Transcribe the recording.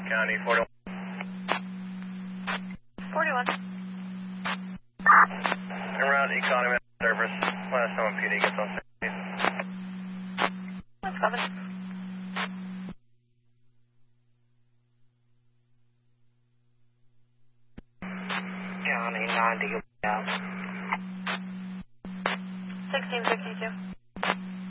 County 41. 41. Around economy service. Last time PD gets on station. What's coming? County 90 out. 1652.